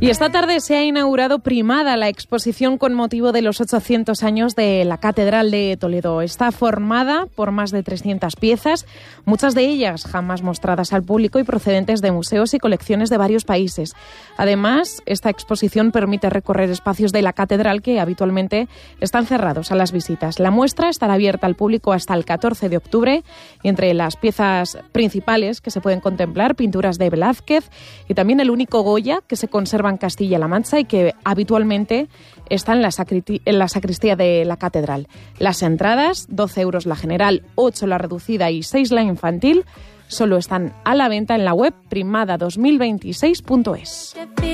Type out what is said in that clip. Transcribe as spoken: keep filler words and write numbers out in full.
Y esta tarde se ha inaugurado Primada, la exposición con motivo de los ochocientos años de la Catedral de Toledo. Está formada por más de trescientas piezas, muchas de ellas jamás mostradas al público y procedentes de museos y colecciones de varios países. Además, esta exposición permite recorrer espacios de la catedral que habitualmente están cerrados a las visitas. La muestra estará abierta al público hasta el catorce de octubre y entre las piezas principales que se pueden contemplar, pinturas de Velázquez y también el único Goya que se conserva en Castilla-La Mancha y que habitualmente está en la, sacri- en la sacristía de la catedral. Las entradas, doce euros la general, ocho la reducida y seis la infantil, solo están a la venta en la web primada dos mil veintiséis punto es.